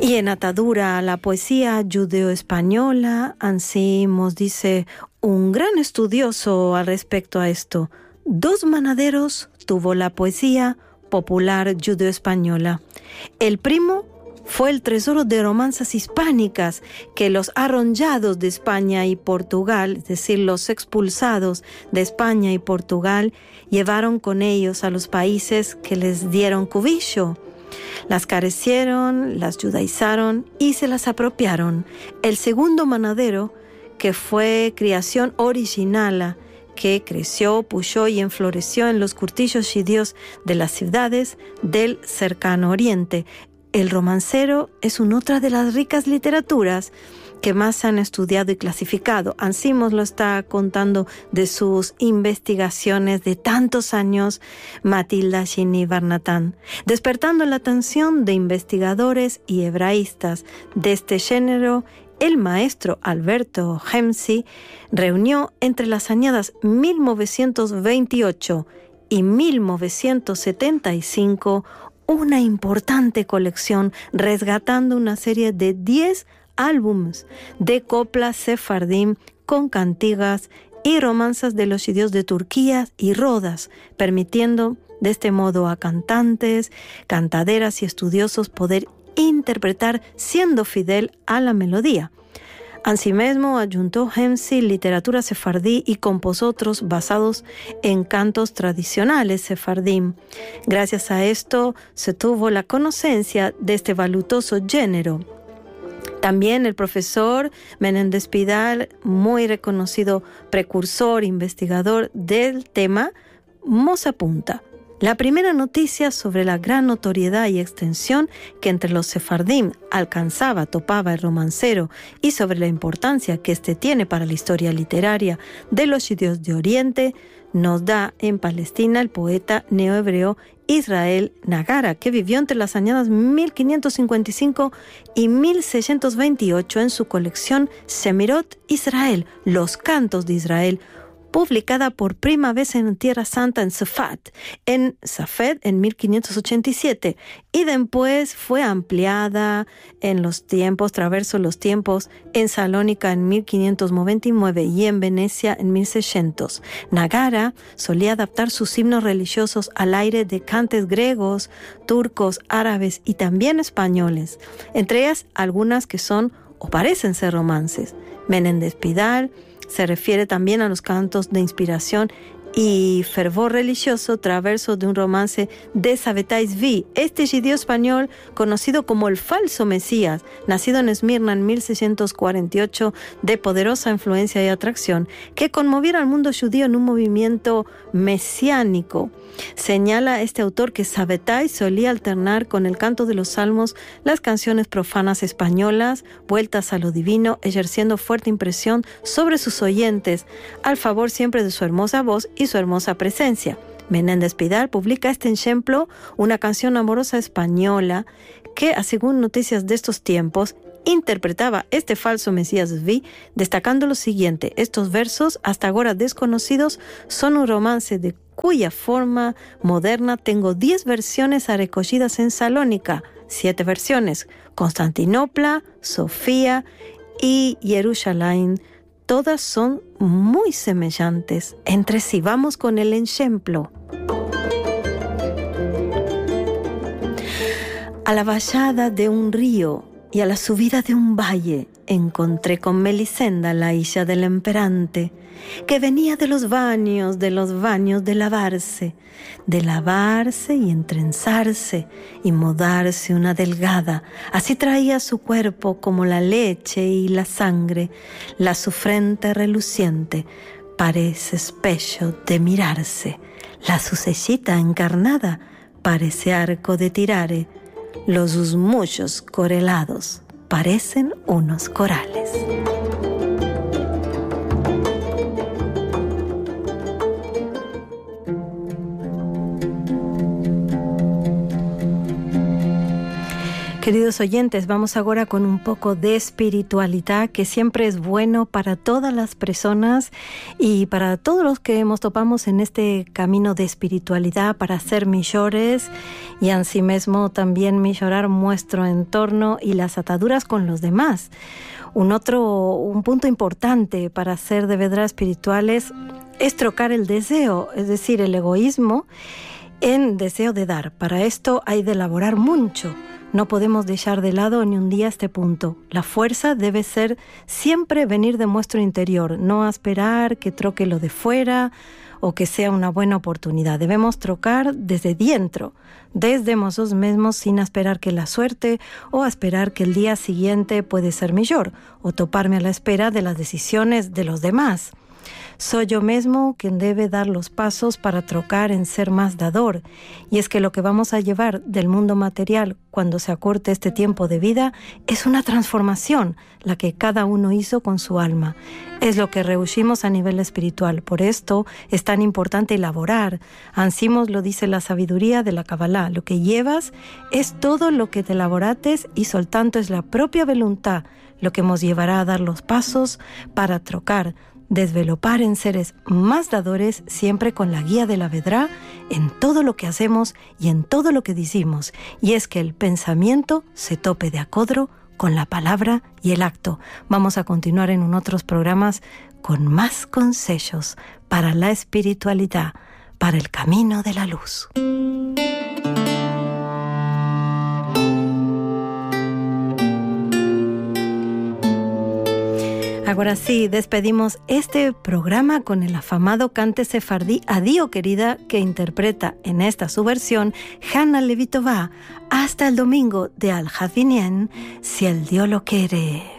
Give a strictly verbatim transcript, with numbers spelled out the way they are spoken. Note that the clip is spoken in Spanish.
Y en atadura a la poesía judeo-española, así nos dice un gran estudioso al respecto a esto. Dos manaderos tuvo la poesía popular judeo-española. El primo fue el tesoro de romanzas hispánicas que los arronllados de España y Portugal, es decir, los expulsados de España y Portugal, llevaron con ellos a los países que les dieron cobijo. Las carecieron, las judaizaron y se las apropiaron. El segundo manadero, que fue creación original, que creció, pulló y enfloreció en los curtillos judíos de las ciudades del cercano oriente. El romancero es una otra de las ricas literaturas que más se han estudiado y clasificado. Así nos lo está contando de sus investigaciones de tantos años Matilda Shini Barnatán, despertando la atención de investigadores y hebraístas de este género. El maestro Alberto Hemsi reunió entre las añadas mil novecientos veintiocho y mil novecientos setenta y cinco una importante colección resgatando una serie de diez álbumes de coplas sefardim con cantigas y romanzas de los judíos de Turquía y Rodas, permitiendo de este modo a cantantes, cantaderas y estudiosos poder interpretar siendo fidel a la melodía. Asimismo, adjuntó Hemsi literatura sefardí y compuso otros basados en cantos tradicionales sefardim. Gracias a esto se tuvo la conocencia de este valutoso género. También el profesor Menéndez Pidal, muy reconocido precursor, investigador del tema, nos apunta. La primera noticia sobre la gran notoriedad y extensión que entre los sefardim alcanzaba, topaba el romancero y sobre la importancia que éste tiene para la historia literaria de los judíos de Oriente, nos da en Palestina el poeta neohebreo Israel Nagara, que vivió entre las añadas mil quinientos cincuenta y cinco y mil seiscientos veintiocho en su colección Semirot Israel, Los Cantos de Israel, publicada por primera vez en Tierra Santa en Safed, en Safed en mil quinientos ochenta y siete, y después fue ampliada en los tiempos, traverso los tiempos, en Salónica en mil quinientos noventa y nueve y en Venecia en mil seiscientos. Nagara solía adaptar sus himnos religiosos al aire de cantes griegos, turcos, árabes y también españoles, entre ellas algunas que son o parecen ser romances. Menéndez Pidal se refiere también a los cantos de inspiración y fervor religioso traverso de un romance de Sabbatai Zvi, este judío español conocido como el falso Mesías, nacido en Esmirna en mil seiscientos cuarenta y ocho, de poderosa influencia y atracción, que conmoviera al mundo judío en un movimiento mesiánico. Señala este autor que Sabbatai solía alternar con el canto de los salmos las canciones profanas españolas, vueltas a lo divino, ejerciendo fuerte impresión sobre sus oyentes, al favor siempre de su hermosa voz y su hermosa presencia. Menéndez Pidal publica este ejemplo, una canción amorosa española que, según noticias de estos tiempos, interpretaba este falso Mesías Zvi, destacando lo siguiente: estos versos, hasta ahora desconocidos, son un romance de cuya forma moderna tengo diez versiones recogidas en Salónica, siete versiones, Constantinopla, Sofía y Jerusalén. Todas son muy semejantes entre sí. Vamos con el ejemplo. A la bajada de un río y a la subida de un valle encontré con Melisenda, la hija del emperante, que venía de los baños, de los baños de lavarse, de lavarse y entrenzarse y mudarse una delgada. Así traía su cuerpo como la leche y la sangre, la su frente reluciente, parece espejo de mirarse, la su cejita encarnada parece arco de tirare, los sus muchos corelados parecen unos corales. Queridos oyentes, vamos ahora con un poco de espiritualidad, que siempre es bueno para todas las personas y para todos los que nos topamos en este camino de espiritualidad para ser mejores y así mismo también mejorar nuestro entorno y las ataduras con los demás. Un otro, un punto importante para ser de verdad espirituales es trocar el deseo, es decir, el egoísmo en deseo de dar. Para esto hay de elaborar mucho. No podemos dejar de lado ni un día este punto. La fuerza debe ser siempre venir de nuestro interior, no esperar que troque lo de fuera o que sea una buena oportunidad. Debemos trocar desde dentro, desde nosotros mismos, sin esperar que la suerte o esperar que el día siguiente puede ser mejor o toparme a la espera de las decisiones de los demás. Soy yo mismo quien debe dar los pasos para trocar en ser más dador. Y es que lo que vamos a llevar del mundo material cuando se acorte este tiempo de vida es una transformación, la que cada uno hizo con su alma. Es lo que rehuimos a nivel espiritual. Por esto es tan importante elaborar. Ansí lo dice la sabiduría de la Kabbalah. Lo que llevas es todo lo que te elaborates y soltanto es la propia voluntad lo que nos llevará a dar los pasos para trocar, desvelopar en seres más dadores, siempre con la guía de la Vedrá en todo lo que hacemos y en todo lo que decimos. Y es que el pensamiento se tope de acodro con la palabra y el acto. Vamos a continuar en un otros programas con más consejos para la espiritualidad, para el camino de la luz. Ahora sí, despedimos este programa con el afamado cante sefardí Adío querida, que interpreta en esta su versión Hannah Levitová. Hasta el domingo de Al-Hadinien, si el Dios lo quiere.